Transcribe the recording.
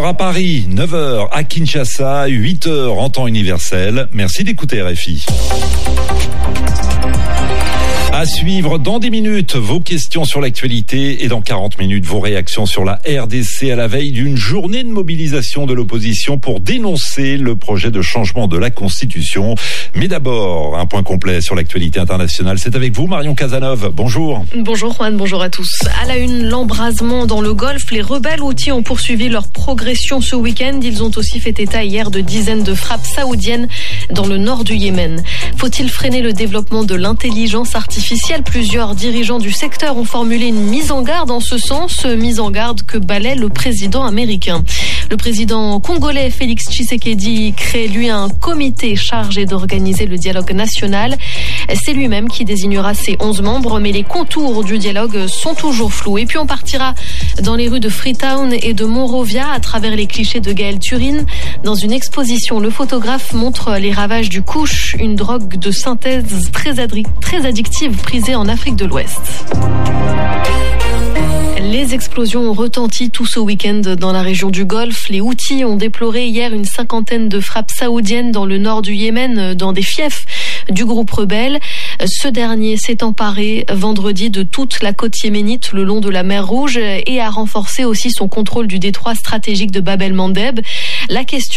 6h à Paris, 9h à Kinshasa, 8h en temps universel. Merci d'écouter RFI. À suivre dans 10 minutes vos questions sur l'actualité et dans 40 minutes vos réactions sur la RDC à la veille d'une journée de mobilisation de l'opposition pour dénoncer le projet de changement de la Constitution. Mais d'abord, un point complet sur l'actualité internationale. C'est avec vous Marion Cazeneuve. Bonjour. Bonjour Juan, bonjour à tous. À la une, l'embrasement dans le Golfe. Les rebelles houthis ont poursuivi leur progression ce week-end. Ils ont aussi fait état hier de dizaines de frappes saoudiennes dans le nord du Yémen. Faut-il freiner le développement de l'intelligence artificielle ? Plusieurs dirigeants du secteur ont formulé une mise en garde en ce sens, mise en garde que balaie le président américain. Le président congolais Félix Tshisekedi crée lui un comité chargé d'organiser le dialogue national. C'est lui-même qui désignera ses 11 membres, mais les contours du dialogue sont toujours flous. Et puis on partira dans les rues de Freetown et de Monrovia à travers les clichés de Gaël Turin. Dans une exposition, le photographe montre les ravages du couche, une drogue de synthèse très addictive prisée en Afrique de l'Ouest. Les explosions ont retenti tout ce week-end dans la région du Golfe. Les Houthis ont déploré hier une 50aine de frappes saoudiennes dans le nord du Yémen, dans des fiefs du groupe rebelle. Ce dernier s'est emparé vendredi de toute la côte yéménite le long de la mer Rouge et a renforcé aussi son contrôle du détroit stratégique de Bab el-Mandeb. La question